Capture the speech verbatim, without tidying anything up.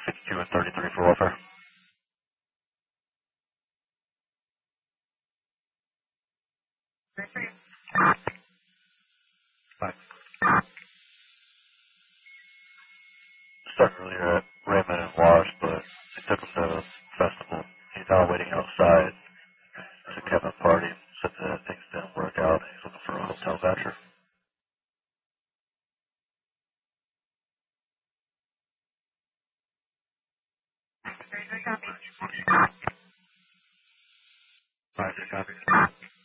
fifty-two and thirty-three for welfare. Bye. Started earlier at Raymond and Wash, but they took him to the festival. He's now waiting outside to Kevin party. Said that things didn't work out. He's looking for a hotel voucher. Five, copy.